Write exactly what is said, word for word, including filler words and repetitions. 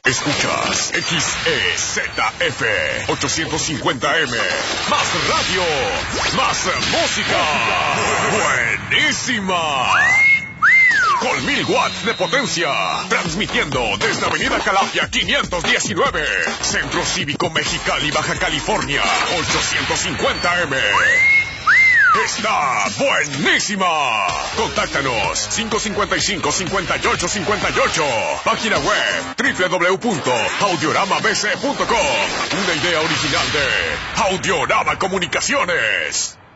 Escuchas X E Z F ochocientos cincuenta M. Más radio, más música. Buenísima. Con mil watts de potencia. Transmitiendo desde Avenida Calafia quinientos diecinueve. Centro Cívico Mexicali, Baja California. ochocientos cincuenta M. Está buenísima. Contáctanos cinco cinco cinco, cincuenta y ocho cincuenta y ocho. Página web doble u doble u doble u punto audiorama b c punto com. Una idea original de Audiorama Comunicaciones.